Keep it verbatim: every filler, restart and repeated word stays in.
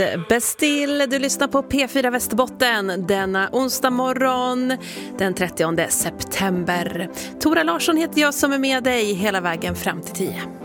Bestill, du lyssnar på P fyra Västerbotten denna onsdag morgon den trettionde september. Tora Larsson heter jag som är med dig hela vägen fram till tio.